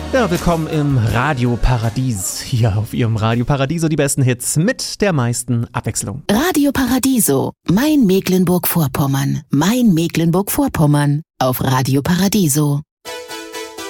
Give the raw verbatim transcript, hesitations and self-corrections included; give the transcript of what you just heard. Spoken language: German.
Ja, willkommen im Radio Paradies. Hier auf Ihrem Radio Paradiso die besten Hits mit der meisten Abwechslung. Radio Paradiso, mein Mecklenburg-Vorpommern, mein Mecklenburg-Vorpommern auf Radio Paradiso.